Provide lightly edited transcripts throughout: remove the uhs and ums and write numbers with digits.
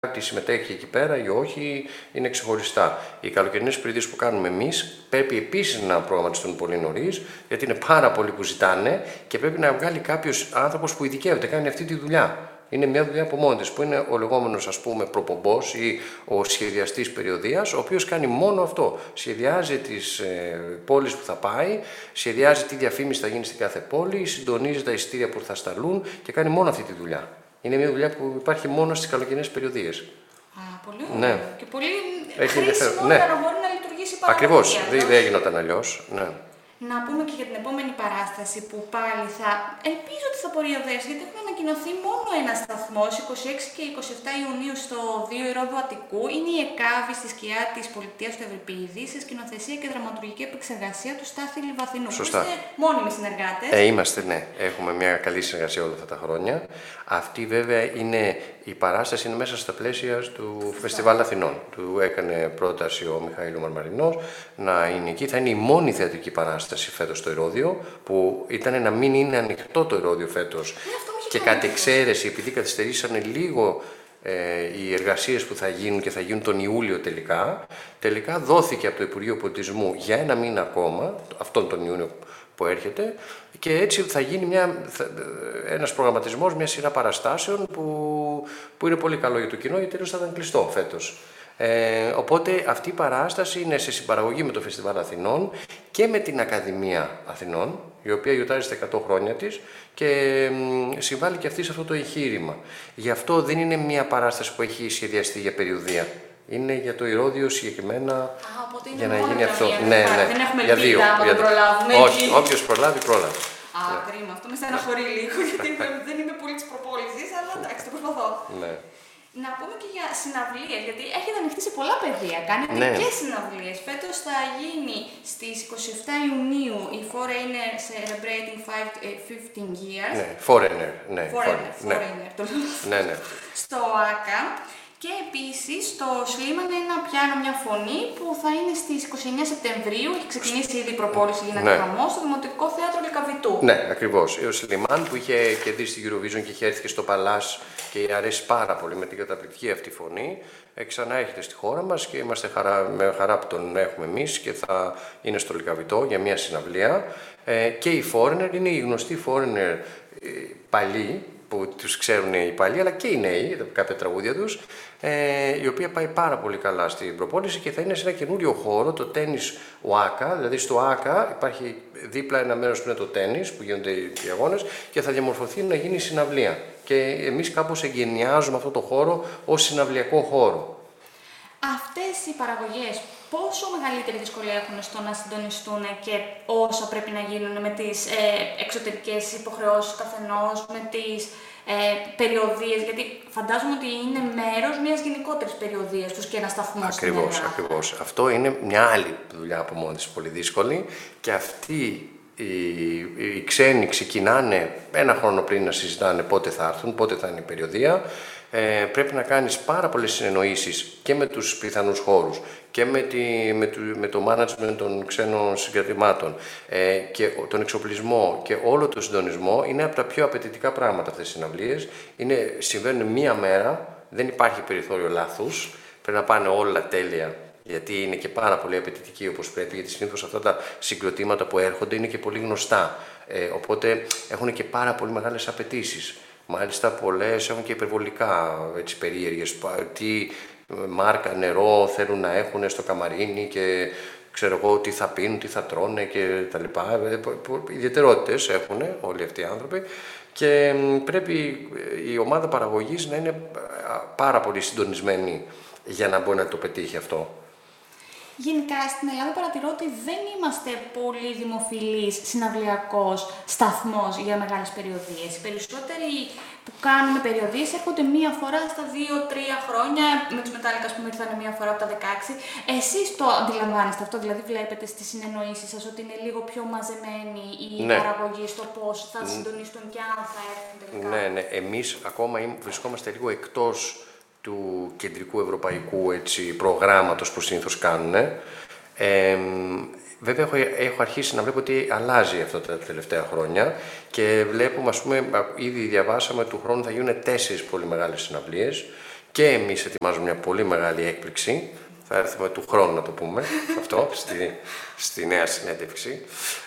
τι συμμετέχει εκεί πέρα ή όχι, είναι ξεχωριστά. Οι καλοκαιρινές περιοδίες που κάνουμε εμείς πρέπει επίσης να προγραμματιστούν πολύ νωρίς, γιατί είναι πάρα πολλοί που ζητάνε και πρέπει να βγάλει κάποιος άνθρωπος που ειδικεύεται, κάνει αυτή τη δουλειά. Είναι μια δουλειά από μόνη της, που είναι ο λεγόμενος, ας πούμε, προπομπός ή ο σχεδιαστής περιοδίας, ο οποίος κάνει μόνο αυτό. Σχεδιάζει τις πόλεις που θα πάει, σχεδιάζει τι διαφήμιση θα γίνει στην κάθε πόλη, συντονίζει τα εισιτήρια που θα σταλούν και κάνει μόνο αυτή τη δουλειά. Είναι μια δουλειά που υπάρχει μόνο στις καλοκαιρινές περιοδίες. Πολύ ωραίο. Ναι. Και πολύ Έχει χρήσιμο ναι. για να μπορεί να λειτουργήσει πάρα πολύ. Ακριβώς. Δεν γινόταν αλλιώς. Ναι. Να πούμε και για την επόμενη παράσταση που πάλι θα. Ελπίζω ότι θα μπορεί ο Δέος, γιατί έχουν ανακοινωθεί μόνο ένα σταθμό, 26 και 27 Ιουνίου στο 2 Ηρώδου Αττικού. Είναι η ΕΚΑΒΗ στη σκιά της πολιτείας του Ευρυπίδη, σε σκηνοθεσία και δραματουργική επεξεργασία του Στάθη Λιβαθινού. Σωστά. Είστε μόνιμοι συνεργάτες. Είμαστε, ναι. Έχουμε μια καλή συνεργασία όλα αυτά τα χρόνια. Αυτή βέβαια είναι. Η παράσταση είναι μέσα στα πλαίσια του Φεστιβάλ Αθηνών. Του έκανε πρόταση ο Μιχαήλ Μαρμαρινός να είναι εκεί. Θα είναι η μόνη θεατρική παράσταση φέτος στο Ηρώδειο, που ήταν να μην είναι ανοιχτό το Ηρώδειο φέτος. Και κατ' εξαίρεση, επειδή καθυστερήσανε λίγο οι εργασίες που θα γίνουν και θα γίνουν τον Ιούλιο τελικά δόθηκε από το Υπουργείο Πολιτισμού για ένα μήνα ακόμα, αυτόν τον Ιούνιο που έρχεται, και έτσι θα γίνει ένας προγραμματισμός, μια σειρά παραστάσεων που είναι πολύ καλό για το κοινό, γιατί θα ήταν κλειστό φέτος. Οπότε αυτή η παράσταση είναι σε συμπαραγωγή με το Φεστιβάλ Αθηνών και με την Ακαδημία Αθηνών, η οποία γιορτάζει στα 100 χρόνια της και συμβάλλει και αυτή σε αυτό το εγχείρημα. Γι' αυτό δεν είναι μια παράσταση που έχει σχεδιαστεί για περιοδία. Είναι για το Ηρώδειο συγκεκριμένα για να γίνει αυτό. Ναι. Δεν έχουμε για δύο. Να προλάβουμε. Όχι, όποιος προλάβει, πρόλαβε. Κρίμα. Αυτό με στεναχωρεί λίγο, γιατί δεν είμαι πολύ της προπόλησης, αλλά εντάξει, το προσπαθώ. Ναι. Να πούμε και για συναυλίες, γιατί έχετε ανοιχτεί σε πολλά πεδία. Κάνετε και συναυλίες. Φέτος θα γίνει στις 27 Ιουνίου η Foreigner Celebrating 15 Years. Ναι, Foreigner. Ναι. Στο ΆΚΑ. Και επίσης το Σλίμαν ένα πιάνο, μια φωνή που θα είναι στις 29 Σεπτεμβρίου. Έχει ξεκινήσει ήδη η προπόληση, γίνεται χαμός, στο Δημοτικό Θέατρο Λυκαβητού. Ναι, ακριβώς. Ο Σλίμαν που είχε κερδίσει τη Eurovision και είχε έρθει και στο Παλάς και αρέσει πάρα πολύ με την καταπληκτική αυτή φωνή. Ξανά έρχεται στη χώρα μας και είμαστε με χαρά που τον έχουμε εμείς και θα είναι στο Λυκαβητό για μια συναυλία. Και η Foreigner είναι η γνωστή Foreigner παλιοί, που τους ξέρουν οι παλιοί, αλλά και οι νέοι, κάποια τραγούδια τους, η οποία πάει πάρα πολύ καλά στην προπόνηση και θα είναι σε ένα καινούριο χώρο, το τένις ΟΑΚΑ. Δηλαδή στο ΆΚΑ υπάρχει δίπλα ένα μέρος που είναι το τένις, που γίνονται οι αγώνες, και θα διαμορφωθεί να γίνει συναυλία. Και εμείς κάπως εγκαινιάζουμε αυτό το χώρο ως συναυλιακό χώρο. Αυτές οι παραγωγές πόσο μεγαλύτερη δυσκολία έχουν στο να συντονιστούν και όσα πρέπει να γίνουν με τις εξωτερικές υποχρεώσεις καθενός, με τις περιοδίες, γιατί φαντάζομαι ότι είναι μέρος μιας γενικότερης περιοδίας τους και ένα σταθμό. Ακριβώς. Αυτό είναι μια άλλη δουλειά από μόνη της, πολύ δύσκολη, και αυτοί οι ξένοι ξεκινάνε ένα χρόνο πριν να συζητάνε πότε θα έρθουν, πότε θα είναι η περιοδία. Πρέπει να κάνεις πάρα πολλές συνεννοήσεις και με τους πιθανούς χώρους και με το management των ξένων συγκρατημάτων και τον εξοπλισμό και όλο το συντονισμό. Είναι από τα πιο απαιτητικά πράγματα αυτές οι συναυλίες. Συμβαίνουν μία μέρα, δεν υπάρχει περιθώριο λάθους, πρέπει να πάνε όλα τέλεια, γιατί είναι και πάρα πολύ απαιτητικοί όπως πρέπει, γιατί συνήθως αυτά τα συγκροτήματα που έρχονται είναι και πολύ γνωστά. Οπότε έχουν και πάρα πολύ μεγάλες απαιτήσεις. Μάλιστα πολλές έχουν και υπερβολικά περίεργες, τι μάρκα νερό θέλουν να έχουν στο καμαρίνι και ξέρω εγώ τι θα πίνουν, τι θα τρώνε και τα λοιπά. Ιδιαιτερότητες έχουν όλοι αυτοί οι άνθρωποι και πρέπει η ομάδα παραγωγής να είναι πάρα πολύ συντονισμένη για να μπορεί να το πετύχει αυτό. Γενικά στην Ελλάδα παρατηρώ ότι δεν είμαστε πολύ δημοφιλής συναυλιακός σταθμός για μεγάλες περιοδίες. Οι περισσότεροι που κάνουμε περιοδίες έρχονται μία φορά στα 2-3 χρόνια. Με τους Metallica, ας πούμε, ήρθαν μία φορά από τα 16. Εσείς το αντιλαμβάνεστε αυτό, δηλαδή βλέπετε στις συνεννοήσεις σας ότι είναι λίγο πιο μαζεμένη η παραγωγή στο πώς θα συντονιστούν και αν θα έρθουν τελικά. Ναι. Εμείς ακόμα βρισκόμαστε λίγο εκτός του κεντρικού ευρωπαϊκού προγράμματος που συνήθως κάνουν. Βέβαια έχω αρχίσει να βλέπω ότι αλλάζει αυτό τα τελευταία χρόνια και βλέπουμε, ας πούμε, ήδη διαβάσαμε του χρόνου θα γίνουν 4 πολύ μεγάλες συναυλίες Και εμείς ετοιμάζουμε μια πολύ μεγάλη έκπληξη. Θα έρθουμε του χρόνου να το πούμε αυτό στη νέα συνέντευξη.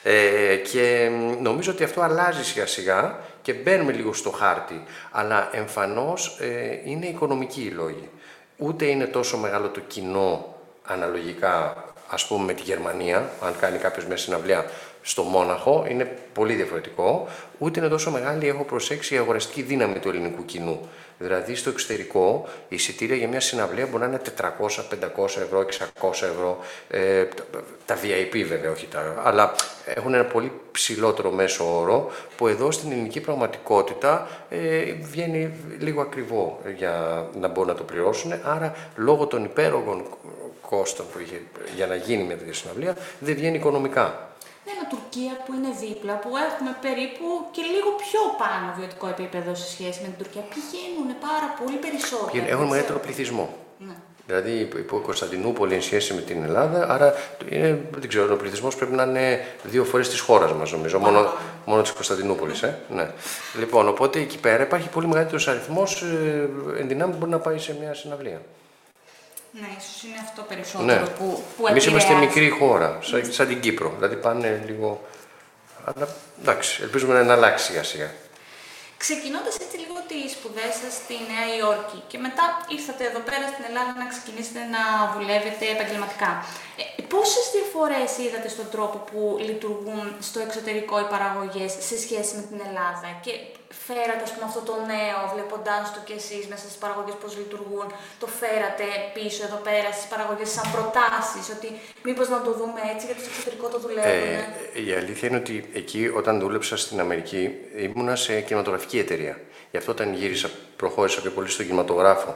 Και νομίζω ότι αυτό αλλάζει σιγά σιγά και μπαίνουμε λίγο στο χάρτη. Αλλά εμφανώς είναι οικονομικοί οι λόγοι. Ούτε είναι τόσο μεγάλο το κοινό αναλογικά, ας πούμε, με τη Γερμανία. Αν κάνει κάποιος μια συναυλία στο Μόναχο, είναι πολύ διαφορετικό. Ούτε είναι τόσο μεγάλη, έχω προσέξει, η αγοραστική δύναμη του ελληνικού κοινού. Δηλαδή, στο εξωτερικό, η εισιτήρια για μια συναυλία μπορεί να είναι 400, 500 ευρώ, 600 ευρώ. Τα VIP βέβαια, όχι τα. Αλλά έχουν ένα πολύ ψηλότερο μέσο όρο, που εδώ στην ελληνική πραγματικότητα βγαίνει λίγο ακριβό για να μπορούν να το πληρώσουν. Άρα, λόγω των υπέρογων κόστων που είχε για να γίνει μια τέτοια συναυλία, δεν βγαίνει οικονομικά. Ναι, Τουρκία που είναι δίπλα, που έχουμε περίπου και λίγο πιο πάνω βιωτικό επίπεδο σε σχέση με την Τουρκία. Πηγαίνουν πάρα πολύ περισσότερο. Έχουν μεγαλύτερο πληθυσμό. Ναι. Δηλαδή, υπό Κωνσταντινούπολη εν σχέση με την Ελλάδα, άρα δεν ξέρω, ο πληθυσμός πρέπει να είναι 2 φορές της χώρας μας, νομίζω. Μόνο της Κωνσταντινούπολης. Ναι. Λοιπόν, οπότε εκεί πέρα υπάρχει πολύ μεγαλύτερος αριθμός ενδυνάμει που μπορεί να πάει σε μια συναυλία. Ναι, ίσως είναι αυτό περισσότερο που εμείς είμαστε μικρή χώρα, σαν την Κύπρο. Δηλαδή πάνε λίγο. Αλλά εντάξει, ελπίζουμε να αλλάξει σιγά σιγά. Ξεκινώντας έτσι λίγο τις σπουδές σας στη Νέα Υόρκη και μετά ήρθατε εδώ πέρα στην Ελλάδα να ξεκινήσετε να δουλεύετε επαγγελματικά. Πόσες διαφορές είδατε στον τρόπο που λειτουργούν στο εξωτερικό οι παραγωγές σε σχέση με την Ελλάδα και φέρατε, ας πούμε, αυτό το νέο, βλέποντάς το κι εσείς μέσα στις παραγωγές πώς λειτουργούν, το φέρατε πίσω εδώ πέρα στις παραγωγές σαν προτάσεις, ότι μήπως να το δούμε έτσι γιατί στο εξωτερικό το δουλεύουν? Η αλήθεια είναι ότι εκεί όταν δούλεψα στην Αμερική ήμουνα σε κινηματογραφική εταιρεία. Γι' αυτό όταν γύρισα προχώρησα πιο πολύ στον κινηματογράφο.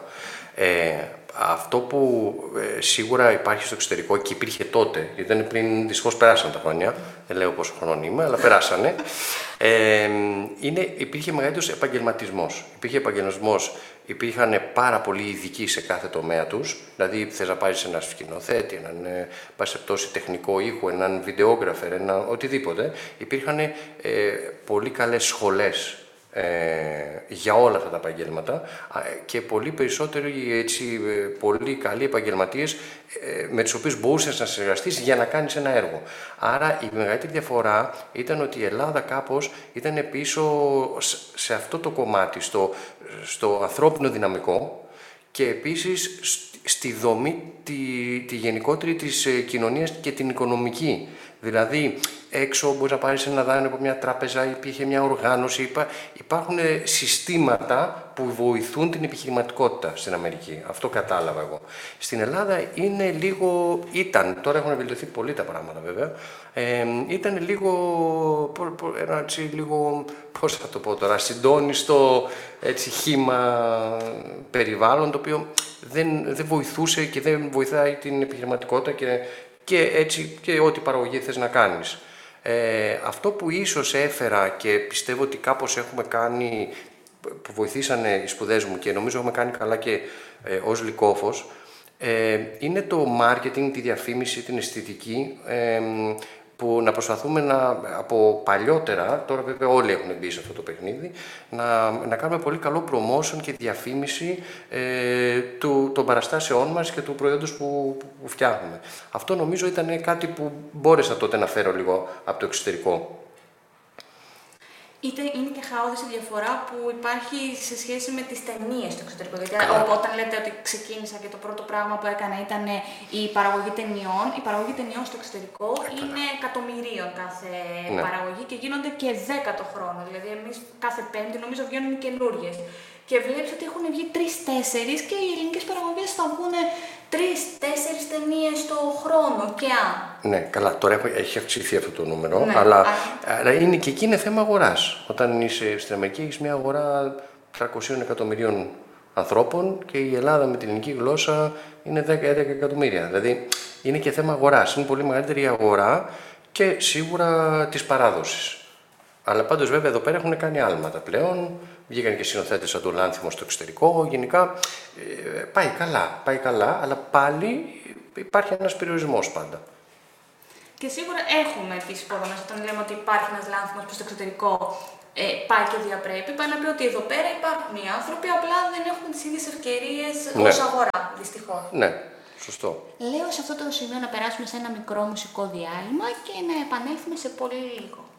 Αυτό που σίγουρα υπάρχει στο εξωτερικό και υπήρχε τότε, γιατί ήταν πριν, δυστυχώς περάσαν τα χρόνια, δεν λέω πόσο χρόνο είμαι, αλλά περάσανε, υπήρχε μεγαλύτερος επαγγελματισμός. Υπήρχε επαγγελματισμός, υπήρχαν πάρα πολλοί ειδικοί σε κάθε τομέα τους, δηλαδή θες να πάρεις έναν σκηνοθέτη, έναν πάση τεχνικό ήχο, έναν βιντεόγραφερ, οτιδήποτε. Υπήρχαν πολύ καλές σχολές για όλα αυτά τα επαγγέλματα και πολύ περισσότεροι έτσι, πολύ καλοί επαγγελματίες με τους οποίους μπορούσες να συνεργαστείς για να κάνεις ένα έργο. Άρα η μεγαλύτερη διαφορά ήταν ότι η Ελλάδα κάπως ήταν πίσω σε αυτό το κομμάτι, στο ανθρώπινο δυναμικό και επίσης στη δομή τη γενικότερη της κοινωνίας και την οικονομική. Δηλαδή, έξω μπορείς να πάρεις ένα δάνειο από μια τράπεζα, υπήρχε μια οργάνωση, υπάρχουν συστήματα που βοηθούν την επιχειρηματικότητα στην Αμερική. Αυτό κατάλαβα εγώ. Στην Ελλάδα τώρα έχουν βελτιωθεί πολύ τα πράγματα βέβαια, ήταν λίγο, πώς θα το πω τώρα, ασυντόνιστο χύμα περιβάλλον, το οποίο δεν βοηθούσε και δεν βοηθάει την επιχειρηματικότητα και ό,τι παραγωγή θες να κάνεις. Αυτό που ίσως έφερα και πιστεύω ότι κάπως έχουμε κάνει, που βοηθήσανε οι σπουδές μου και νομίζω έχουμε κάνει καλά και ως Λυκόφος, είναι το marketing, τη διαφήμιση, την αισθητική, που να προσπαθούμε από παλιότερα, τώρα βέβαια όλοι έχουν μπει σε αυτό το παιχνίδι, να κάνουμε πολύ καλό promotion και διαφήμιση των παραστάσεών μας και του προϊόντος που φτιάχνουμε. Αυτό νομίζω ήταν κάτι που μπόρεσα τότε να φέρω λίγο από το εξωτερικό. Είναι και χαόδης η διαφορά που υπάρχει σε σχέση με τις ταινίες στο εξωτερικό. Γιατί όταν λέτε ότι ξεκίνησα και το πρώτο πράγμα που έκανα ήταν η παραγωγή ταινιών, η παραγωγή ταινιών στο εξωτερικό είναι εκατομμυρίων κάθε παραγωγή και γίνονται και 10ο χρόνο. Δηλαδή, εμείς κάθε Πέμπτη νομίζω βγαίνουν καινούριες. Και βλέπεις ότι έχουν βγει 3-4 και οι ελληνικές παραγωγές θα βγουν 3-4 ταινίες το χρόνο και αν. Ναι, καλά, τώρα έχει αυξηθεί αυτό το νούμερο, αλλά είναι και εκεί είναι θέμα αγοράς. Όταν είσαι στην Αμερική έχεις μια αγορά 300 εκατομμυρίων ανθρώπων και η Ελλάδα με την ελληνική γλώσσα είναι 10 εκατομμύρια. Δηλαδή είναι και θέμα αγοράς. Είναι πολύ μεγαλύτερη η αγορά και σίγουρα της παράδοσης. Αλλά πάντως βέβαια εδώ πέρα έχουν κάνει άλματα πλέον. Βγήκαν και συνοθέτες σαν το Λάνθιμο στο εξωτερικό. Γενικά πάει καλά, αλλά πάλι υπάρχει ένας περιορισμός πάντα. Και σίγουρα έχουμε τις υποδομές όταν λέμε ότι υπάρχει ένας Λάνθιμος προς το εξωτερικό. πάει και διαπρέπει. Πάει να πει ότι εδώ πέρα υπάρχουν οι άνθρωποι, απλά δεν έχουμε τις ίδιες ευκαιρίες ως αγορά, δυστυχώς. Ναι, σωστό. Λέω σε αυτό το σημείο να περάσουμε σε ένα μικρό μουσικό διάλειμμα και να επανέλθουμε σε πολύ λίγο.